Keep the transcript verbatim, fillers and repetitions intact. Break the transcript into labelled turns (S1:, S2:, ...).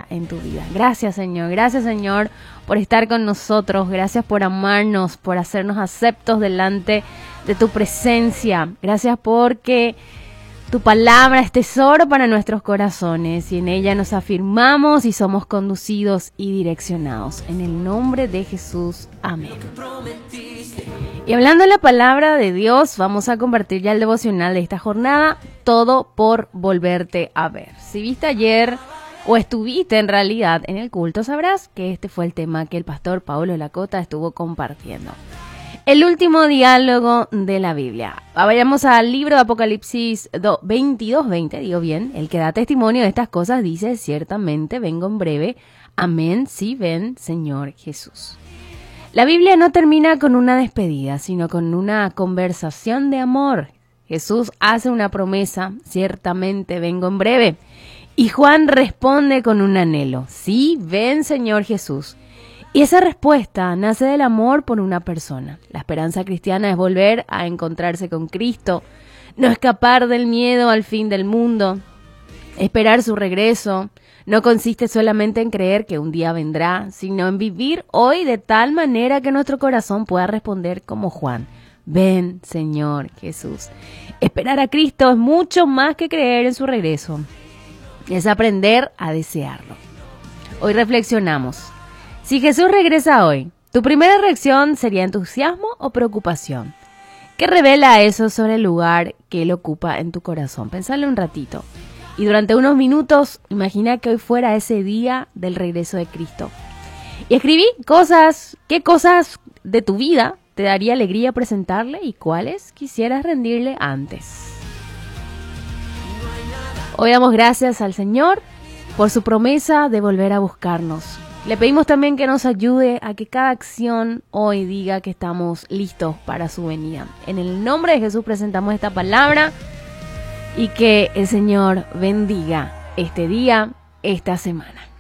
S1: en tu vida. Gracias, Señor. Gracias, Señor, por estar con nosotros. Gracias por amarnos, por hacernos aceptos delante de tu presencia. Gracias porque tu palabra es tesoro para nuestros corazones y en ella nos afirmamos y somos conducidos y direccionados. En el nombre de Jesús. Amén. Y hablando de la palabra de Dios, vamos a compartir ya el devocional de esta jornada, todo por volverte a ver. Si viste ayer o estuviste en realidad en el culto, sabrás que este fue el tema que el pastor Paulo Lacota estuvo compartiendo. El último diálogo de la Biblia. Vayamos al libro de Apocalipsis veintidós veinte, digo bien, el que da testimonio de estas cosas dice, ciertamente vengo en breve, amén, sí ven, Señor Jesús. La Biblia no termina con una despedida, sino con una conversación de amor. Jesús hace una promesa, ciertamente vengo en breve. Y Juan responde con un anhelo, sí ven, Señor Jesús. Y esa respuesta nace del amor por una persona. La esperanza cristiana es volver a encontrarse con Cristo, no escapar del miedo al fin del mundo, esperar su regreso. No consiste solamente en creer que un día vendrá, sino en vivir hoy de tal manera que nuestro corazón pueda responder como Juan. Ven, Señor Jesús. Esperar a Cristo es mucho más que creer en su regreso. Es aprender a desearlo. Hoy reflexionamos. Si Jesús regresa hoy, ¿tu primera reacción sería entusiasmo o preocupación? ¿Qué revela eso sobre el lugar que Él ocupa en tu corazón? Pensalo un ratito. Y durante unos minutos, imagina que hoy fuera ese día del regreso de Cristo. Y escribí cosas, qué cosas de tu vida te daría alegría presentarle y cuáles quisieras rendirle antes. Hoy damos gracias al Señor por su promesa de volver a buscarnos. Le pedimos también que nos ayude a que cada acción hoy diga que estamos listos para su venida. En el nombre de Jesús presentamos esta palabra y que el Señor bendiga este día, esta semana.